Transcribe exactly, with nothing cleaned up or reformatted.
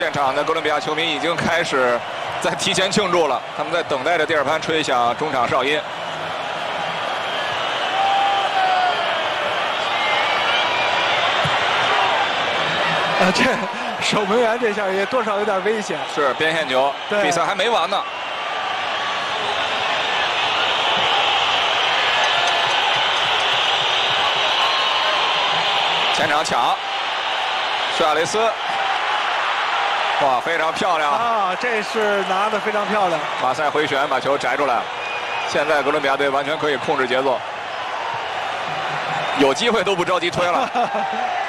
现场的哥伦比亚球迷已经开始在提前庆祝了，他们在等待着第二盘吹响中场哨音。 啊，这守门员这下也多少有点危险。 是边线球，比赛还没完呢。前场抢，施亚雷斯。 哇，非常漂亮啊！这是拿的非常漂亮。 马赛回旋把球摘出来了，现在哥伦比亚队完全可以控制节奏，有机会都不着急推了。